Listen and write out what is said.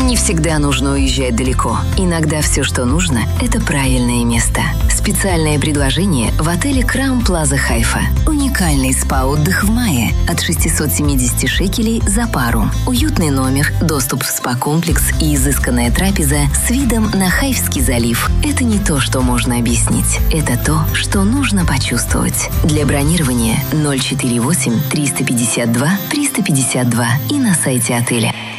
Не всегда нужно уезжать далеко. Иногда все, что нужно, это правильное место. Специальное предложение в отеле Краун Плаза Хайфа. Уникальный спа-отдых в мае от 670 шекелей за пару. Уютный номер, доступ в спа-комплекс и изысканная трапеза с видом на Хайфский залив. Это не то, что можно объяснить. Это то, что нужно почувствовать. Для бронирования 048 352 352 и на сайте отеля.